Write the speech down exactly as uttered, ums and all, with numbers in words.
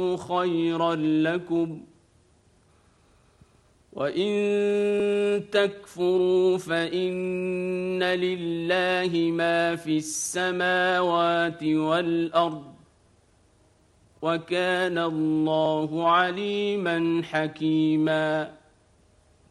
خيرا لكم وإن تكفروا فإن لله ما في السماوات والأرض وكان الله عليما حكيما